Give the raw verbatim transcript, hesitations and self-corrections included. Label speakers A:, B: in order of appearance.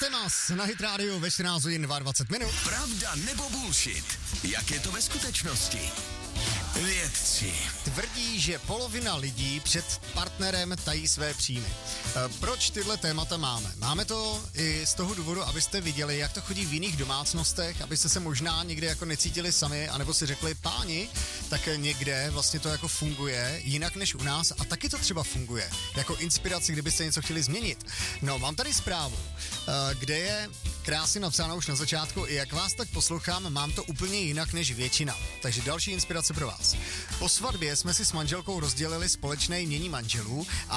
A: Artemas na Hit Radio ve čtrnáct hodin dvacet dva minut.
B: Pravda nebo bullshit? Jak je to ve skutečnosti? Vědci
A: tvrdí, že polovina lidí před partnerem tají své příjmy. E, proč tyhle témata máme? Máme to i z toho důvodu, abyste viděli, jak to chodí v jiných domácnostech, abyste se možná někde jako necítili sami, anebo si řekli, páni, tak někde vlastně to jako funguje jinak než u nás a taky to třeba funguje. Jako inspiraci, kdybyste něco chtěli změnit. No, mám tady zprávu, e, kde je krásně napsáno už na začátku, i jak vás tak poslouchám, mám to úplně jinak než většina. Takže další inspirace pro vás. Po svatbě jsme si s manželkou rozdělili společné jmění manželů a